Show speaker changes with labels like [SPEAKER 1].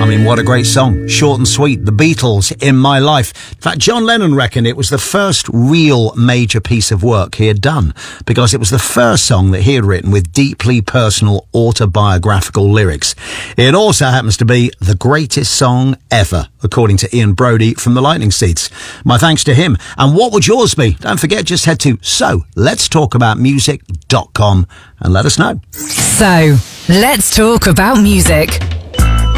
[SPEAKER 1] I mean, what a great song. Short and sweet. The Beatles, In My Life. In fact, John Lennon reckoned it was the first real major piece of work he had done, because it was the first song that he had written with deeply personal autobiographical lyrics. It also happens to be the greatest song ever, according to Ian Brodie from the Lightning Seeds. My thanks to him. And what would yours be? Don't forget, just head to SoLet'sTalkAboutMusic.com and let us know.
[SPEAKER 2] So, let's talk about music.